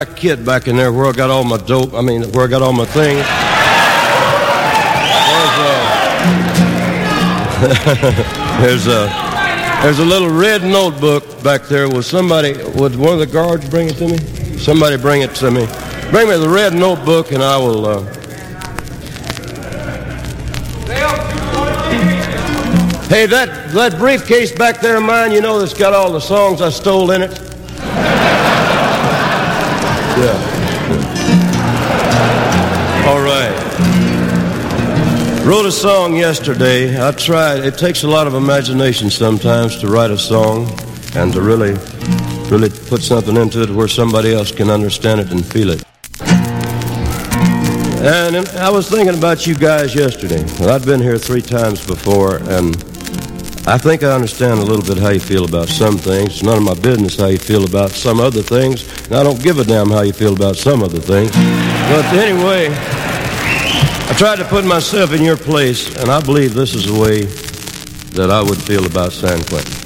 kid back in there where I got all my dope, where I got all my things. There's a little red notebook back there. Would one of the guards bring it to me? Somebody bring it to me. Bring me the red notebook and I will... Hey, that briefcase back there of mine, you know, that's got all the songs I stole in it? Yeah. All right. Wrote a song yesterday. I tried. It takes a lot of imagination sometimes to write a song and to really put something into it where somebody else can understand it and feel it. And I was thinking about you guys yesterday. I'd been here 3 times before, and I think I understand a little bit how you feel about some things. It's none of my business how you feel about some other things, and I don't give a damn how you feel about some other things. But anyway, I tried to put myself in your place, and I believe this is the way that I would feel about San Quentin.